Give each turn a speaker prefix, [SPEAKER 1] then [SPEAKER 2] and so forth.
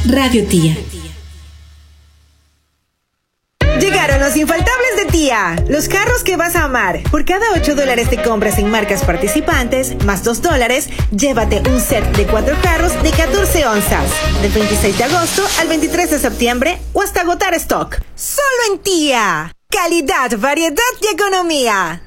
[SPEAKER 1] Radio Tía.
[SPEAKER 2] Llegaron los infaltables de Tía, los carros que vas a amar. Por cada $8 de compras en marcas participantes, más $2, llévate un set de 4 carros de 14 onzas. Del 26 de agosto al 23 de septiembre o hasta agotar stock. ¡Solo en Tía! Calidad, variedad y economía.